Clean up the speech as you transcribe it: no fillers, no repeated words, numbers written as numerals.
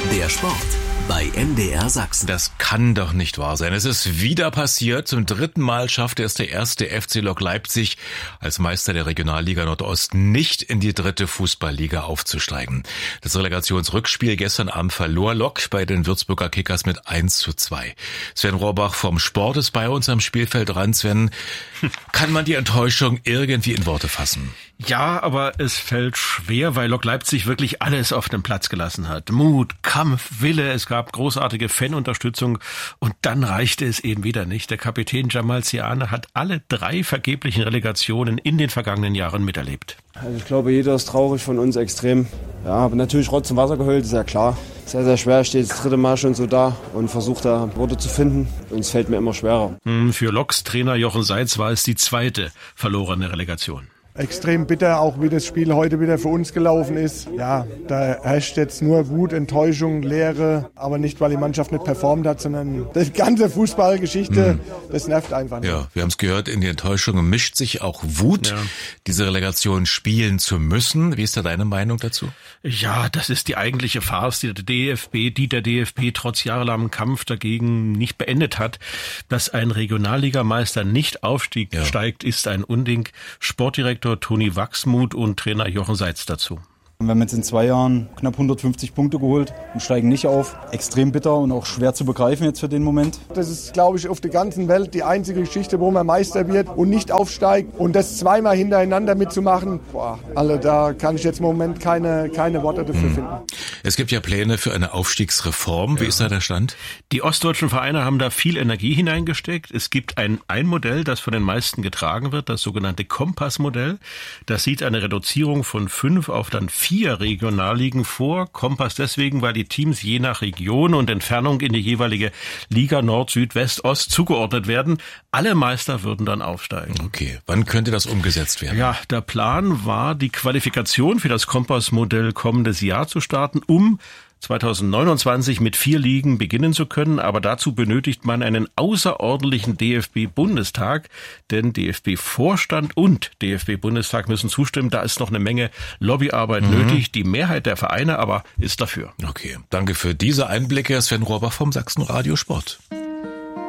Der Sport bei MDR Sachsen. Das kann doch nicht wahr sein. Es ist wieder passiert. Zum 3. Mal schaffte es der erste FC Lok Leipzig als Meister der Regionalliga Nordost nicht in die 3. Fußballliga aufzusteigen. Das Relegationsrückspiel gestern Abend verlor Lok bei den Würzburger Kickers mit 1:2. Sven Rohrbach vom Sport ist bei uns am Spielfeld dran. Sven, kann man die Enttäuschung irgendwie in Worte fassen? Ja, aber es fällt schwer, weil Lok Leipzig wirklich alles auf den Platz gelassen hat. Mut, Kampf, Wille, es gab großartige Fanunterstützung und dann reichte es eben wieder nicht. Der Kapitän Jamal Siane hat alle 3 vergeblichen Relegationen in den vergangenen Jahren miterlebt. Also ich glaube, jeder ist traurig von uns extrem. Ja, aber natürlich Rotz und Wasser geheult, ist ja klar. Sehr, sehr schwer, steht das 3. Mal schon so da und versucht da Worte zu finden. Und es fällt mir immer schwerer. Für Loks Trainer Jochen Seitz war es die 2. verlorene Relegation. Extrem bitter, auch wie das Spiel heute wieder für uns gelaufen ist. Ja, da herrscht jetzt nur Wut, Enttäuschung, Leere, aber nicht, weil die Mannschaft nicht performt hat, sondern die ganze Fußballgeschichte, das nervt einfach nicht. Ja, wir haben es gehört, in die Enttäuschung mischt sich auch Wut, diese Relegation spielen zu müssen. Wie ist da deine Meinung dazu? Ja, das ist die eigentliche Farce, die der DFB trotz jahrelangem Kampf dagegen nicht beendet hat. Dass ein Regionalligameister nicht aufsteigt, ist ein Unding. Sportdirektor Toni Wachsmuth und Trainer Jochen Seitz dazu. Wir haben jetzt in 2 Jahren knapp 150 Punkte geholt und steigen nicht auf. Extrem bitter und auch schwer zu begreifen jetzt für den Moment. Das ist, glaube ich, auf der ganzen Welt die einzige Geschichte, wo man Meister wird und nicht aufsteigt. Und das 2-mal hintereinander mitzumachen, da kann ich jetzt im Moment keine Worte dafür finden. Es gibt ja Pläne für eine Aufstiegsreform. Wie ist da der Stand? Die ostdeutschen Vereine haben da viel Energie hineingesteckt. Es gibt ein Modell, das von den meisten getragen wird, das sogenannte Kompass-Modell. Das sieht eine Reduzierung von 5 auf dann 4 Regionalligen vor. Kompass deswegen, weil die Teams je nach Region und Entfernung in die jeweilige Liga Nord, Süd, West, Ost zugeordnet werden. Alle Meister würden dann aufsteigen. Okay, wann könnte das umgesetzt werden? Ja, der Plan war, die Qualifikation für das Kompass-Modell kommendes Jahr zu starten, um 2029 mit 4 Ligen beginnen zu können, aber dazu benötigt man einen außerordentlichen DFB-Bundestag, denn DFB-Vorstand und DFB-Bundestag müssen zustimmen. Da ist noch eine Menge Lobbyarbeit nötig. Die Mehrheit der Vereine aber ist dafür. Okay, danke für diese Einblicke. Sven Rohrbach vom Sachsen Radio Sport.